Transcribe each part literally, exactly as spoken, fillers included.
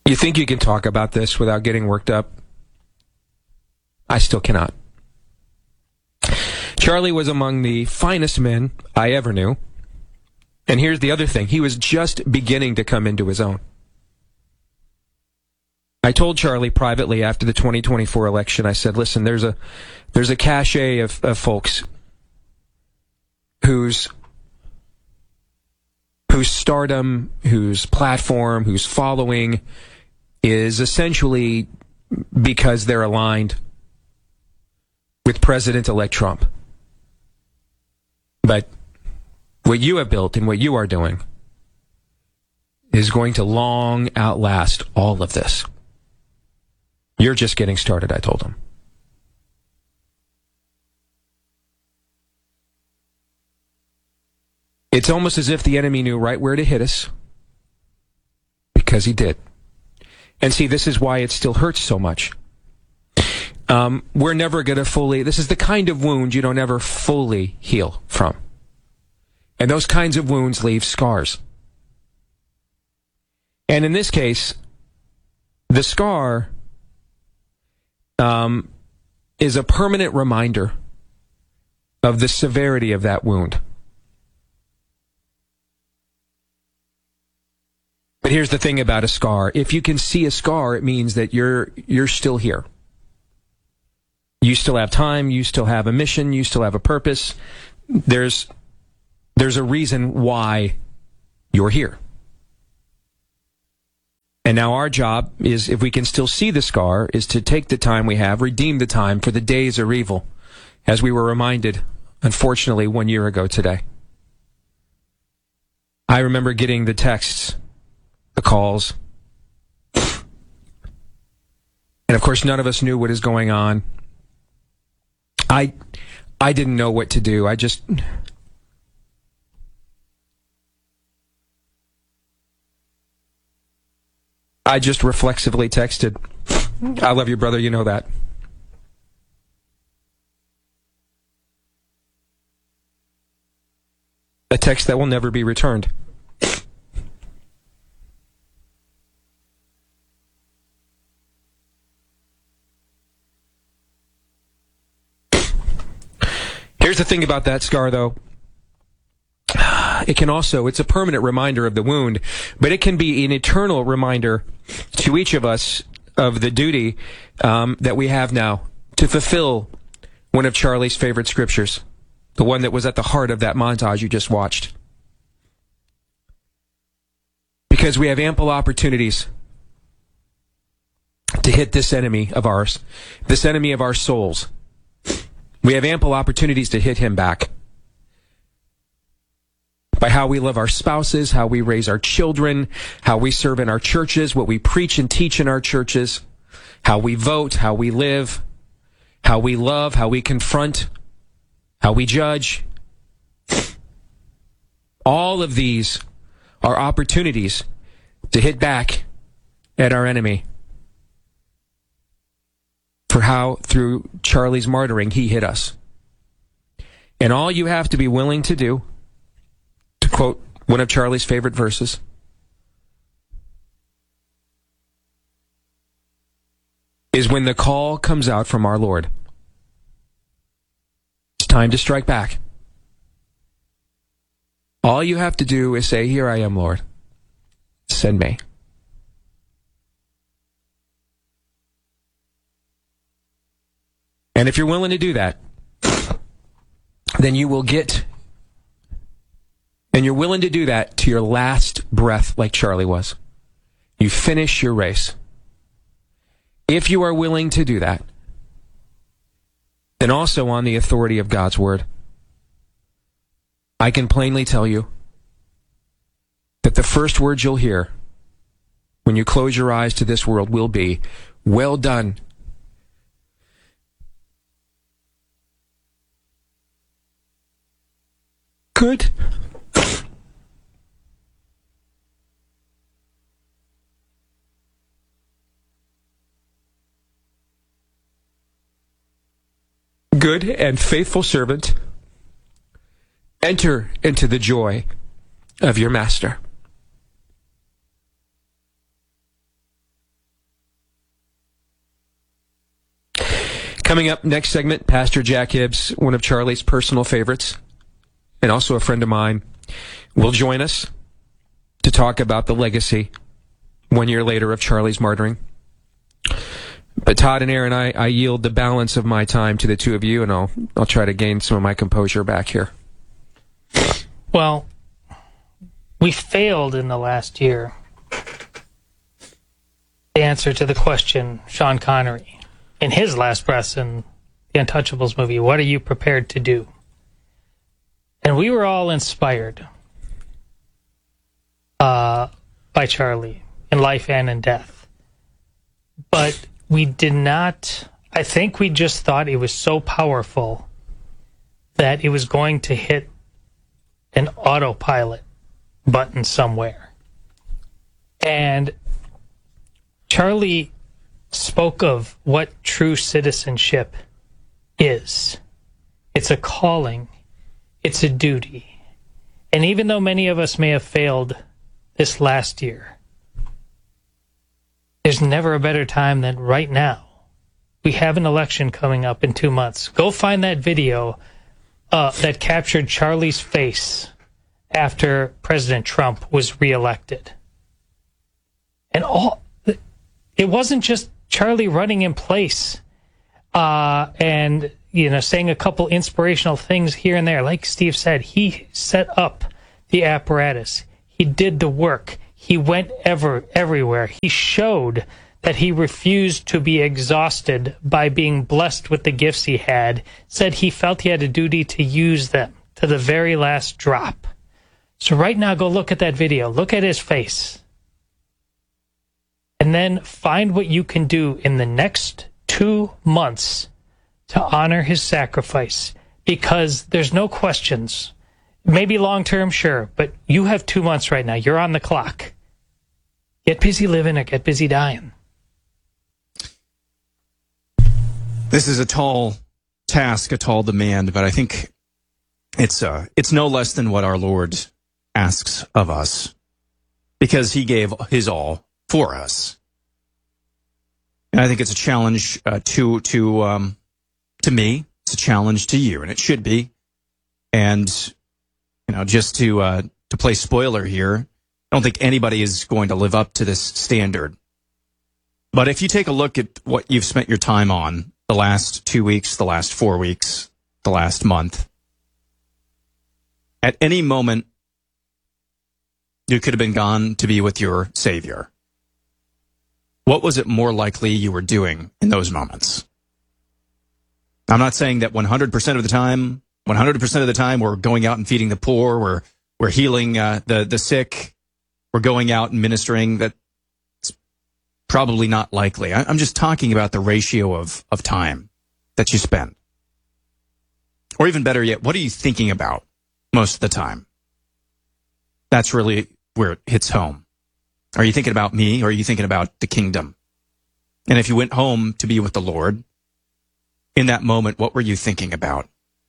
You think you can talk about this without getting worked up? I still cannot. Charlie was among the finest men I ever knew. And here's the other thing. He was just beginning to come into his own. I told Charlie privately after the twenty twenty-four election, I said, listen, there's a there's a cachet of, of folks whose whose stardom, whose platform, whose following is essentially because they're aligned with President-elect Trump. But what you have built and what you are doing is going to long outlast all of this. You're just getting started, I told him. It's almost as if the enemy knew right where to hit us, because he did. And see, this is why it still hurts so much. Um, we're never going to fully, this is the kind of wound you don't ever fully heal from. And those kinds of wounds leave scars. And in this case, the scar um, is a permanent reminder of the severity of that wound. But here's the thing about a scar. If you can see a scar, it means that you're you're still here. You still have time, you still have a mission, you still have a purpose. There's there's a reason why you're here. And now our job is, if we can still see the scar, is to take the time we have, redeem the time, for the days are evil, as we were reminded, unfortunately, one year ago today. I remember getting the texts, the calls. And of course, none of us knew what is going on. I I didn't know what to do. I just I just reflexively texted, I love you, brother, you know that. A text that will never be returned. Here's the thing about that scar, though. It can also, it's a permanent reminder of the wound, but it can be an eternal reminder to each of us of the duty um, that we have now to fulfill one of Charlie's favorite scriptures, the one that was at the heart of that montage you just watched. Because we have ample opportunities to hit this enemy of ours, this enemy of our souls. We have ample opportunities to hit him back. By how we love our spouses, how we raise our children, how we serve in our churches, what we preach and teach in our churches, how we vote, how we live, how we love, how we confront, how we judge. All of these are opportunities to hit back at our enemy for how, through Charlie's martyring, he hit us. And all you have to be willing to do, to quote one of Charlie's favorite verses, is when the call comes out from our Lord, it's time to strike back. All you have to do is say, here I am, Lord. Send me. And if you're willing to do that, then you will get, and you're willing to do that to your last breath like Charlie was. You finish your race. If you are willing to do that, then also on the authority of God's word, I can plainly tell you that the first words you'll hear when you close your eyes to this world will be, well done, good good and faithful servant, enter into the joy of your master. Coming up next segment, Pastor Jack Hibbs, one of Charlie's personal favorites, and also a friend of mine, will join us to talk about the legacy one year later of Charlie's martyring. But Todd and Aaron, I, I yield the balance of my time to the two of you, and I'll I'll try to gain some of my composure back here. Well, we failed in the last year. The answer to the question, Sean Connery, in his last breaths in the Untouchables movie, what are you prepared to do? And we were all inspired uh, by Charlie in life and in death. But we did not, I think we just thought it was so powerful that it was going to hit an autopilot button somewhere. And Charlie spoke of what true citizenship is. It's a calling. It's a duty. And even though many of us may have failed this last year, there's never a better time than right now. We have an election coming up in two months. Go find that video uh, that captured Charlie's face after President Trump was reelected. And all it wasn't just Charlie running in place uh, and you know saying a couple inspirational things here and there. Like Steve said, he set up the apparatus. He did the work. He went ever everywhere. He showed that he refused to be exhausted by being blessed with the gifts he had, said he felt he had a duty to use them to the very last drop. So right now, go look at that video. Look at his face. And then find what you can do in the next two months to honor his sacrifice. Because there's no questions. Maybe long-term, sure, but you have two months right now. You're on the clock. Get busy living or get busy dying. This is a tall task, a tall demand, but I think it's uh, it's no less than what our Lord asks of us, because he gave his all for us. And I think it's a challenge uh, to to um, to me. It's a challenge to you, and it should be. And you know, just to uh, to play spoiler here, I don't think anybody is going to live up to this standard. But if you take a look at what you've spent your time on the last two weeks, the last four weeks, the last month, at any moment, you could have been gone to be with your Savior. What was it more likely you were doing in those moments? I'm not saying that one hundred percent of the time, one hundred percent of the time we're going out and feeding the poor, we're, we're healing uh, the, the sick, we're going out and ministering. That's probably not likely. I, I'm just talking about the ratio of, of time that you spend. Or even better yet, what are you thinking about most of the time? That's really where it hits home. Are you thinking about me, or are you thinking about the kingdom? And if you went home to be with the Lord, in that moment, what were you thinking about?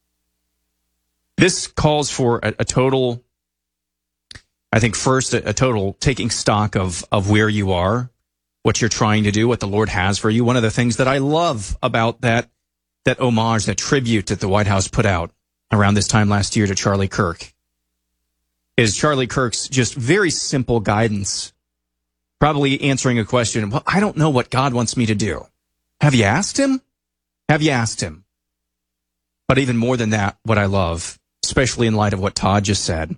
This calls for a, a total, I think first, a, a total taking stock of, of where you are, what you're trying to do, what the Lord has for you. One of the things that I love about that, that homage, that tribute that the White House put out around this time last year to Charlie Kirk, is Charlie Kirk's just very simple guidance, probably answering a question. Well, I don't know what God wants me to do. Have you asked him? Have you asked him? But even more than that, what I love, especially in light of what Todd just said,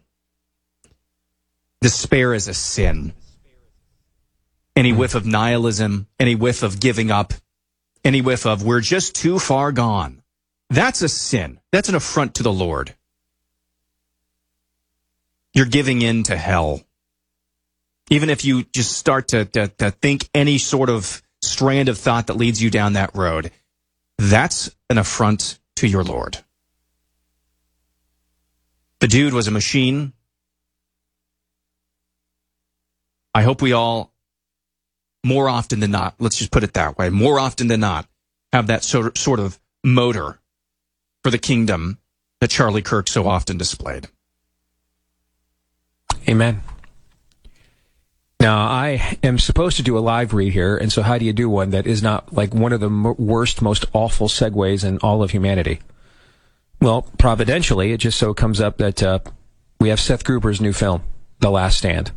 despair is a sin. Any whiff of nihilism, any whiff of giving up, any whiff of we're just too far gone, that's a sin. That's an affront to the Lord. You're giving in to hell. Even if you just start to, to, to think any sort of strand of thought that leads you down that road, that's an affront to your Lord. The dude was a machine. I hope we all, more often than not, let's just put it that way, more often than not, have that sort sort of motor for the kingdom that Charlie Kirk so often displayed. Amen. Now, I am supposed to do a live read here, and so how do you do one that is not like one of the m- worst, most awful segues in all of humanity? Well, providentially, it just so comes up that uh, we have Seth Gruber's new film, The Last Stand.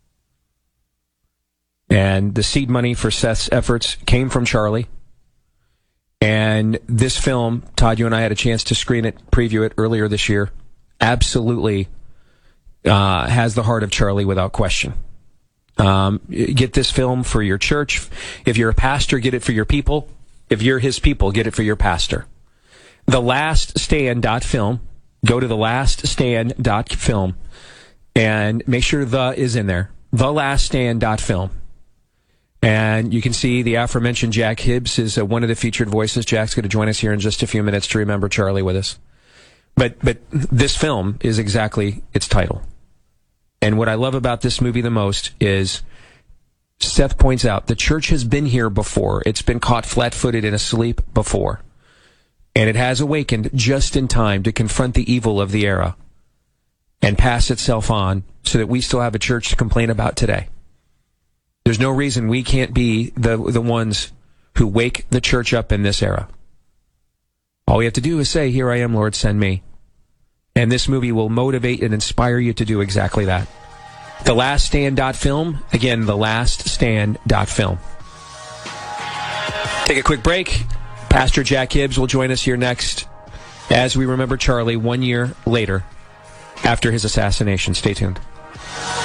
And the seed money for Seth's efforts came from Charlie. And this film, Todd, you and I had a chance to screen it, preview it earlier this year, absolutely uh, has the heart of Charlie without question. Um, get this film for your church. If you're a pastor, get it for your people. If you're his people, get it for your pastor. The Last Stand dot film. Go to The Last Stand dot film and make sure the is in there. The Last Stand dot film. And you can see the aforementioned Jack Hibbs is uh, one of the featured voices. Jack's going to join us here in just a few minutes to remember Charlie with us. But but this film is exactly its title. And what I love about this movie the most is Seth points out the church has been here before. It's been caught flat-footed and asleep before. And it has awakened just in time to confront the evil of the era and pass itself on so that we still have a church to complain about today. There's no reason we can't be the the ones who wake the church up in this era. All we have to do is say, "Here I am, Lord, send me." And this movie will motivate and inspire you to do exactly that. The Last Stand dot film. Again, The Last Stand dot film. Take a quick break. Pastor Jack Hibbs will join us here next as we remember Charlie one year later after his assassination. Stay tuned.